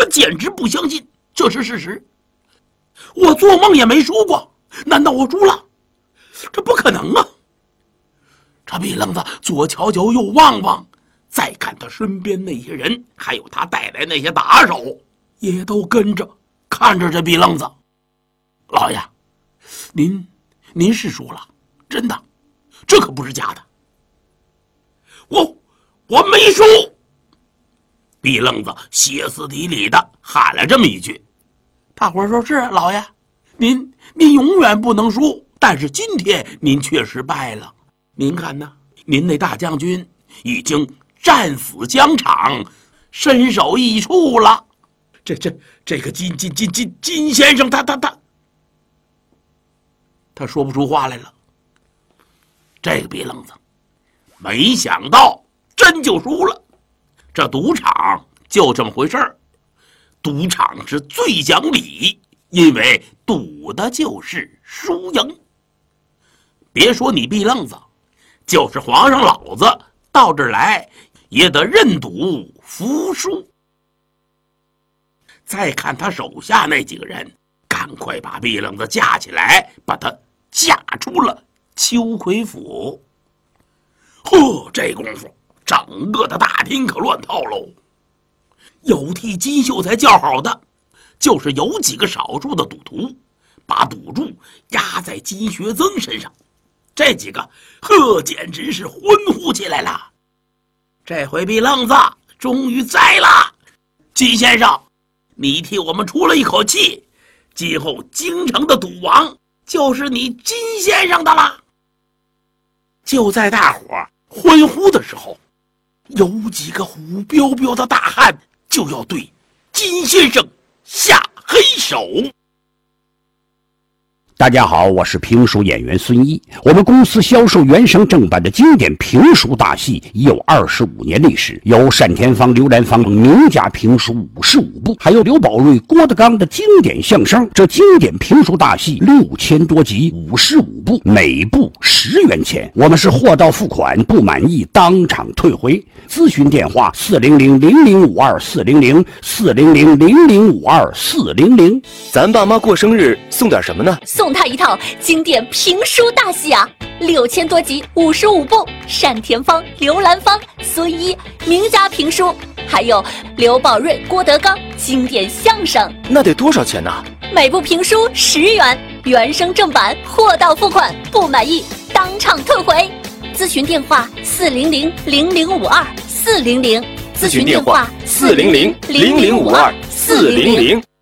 他简直不相信这是事实。我做梦也没输过，难道我输了？这不可能啊！这毕愣子左瞧瞧右望望，再看他身边那些人，还有他带来那些打手，也都跟着看着这毕愣子。老爷，您是输了，真的，这可不是假的。我没输！毕愣子歇斯底里的喊了这么一句。大伙儿说：“是老爷，您永远不能输，但是今天您确实败了。您看呢，您那大将军已经战死疆场，身首异处了。这个金先生，他说不出话来了。这个毕愣子没想到真就输了。这赌场就这么回事儿，赌场是最讲理，因为赌的就是输赢。别说你毕愣子，就是皇上老子到这儿来也得认赌服输。再看他手下那几个人，赶快把毕愣子架起来，把他架出了秋葵府。这功夫整个的大厅可乱套喽。有替金秀才叫好的，就是有几个少数的赌徒把赌注压在金学增身上，这几个简直是欢呼起来了。这回毕愣子终于栽了，金先生，你替我们出了一口气，今后京城的赌王就是你金先生的了。就在大伙欢呼的时候，有几个虎彪彪的大汉就要对金先生下黑手。 大家好，我是评书演员孙一。我们公司销售原声正版的经典评书大戏已有25年历史，有单田芳、刘兰芳名家评书55部，还有刘宝瑞、郭德纲的经典相声。这经典评书大戏6000多集，55部，每部10元钱。我们是货到付款，不满意当场退回。咨询电话400-0052-400，400-0052-400。 咱爸妈过生日送点什么呢？ 送他一套经典评书大戏啊，6000多集，55部，单田芳、刘兰芳、孙一名家评书，还有刘宝瑞、郭德纲经典相声。 那得多少钱呢？ 每部评书10元，原声正版，货到付款，不满意当场退回。咨询电话400-0052-400， 咨询电话400-0052-400。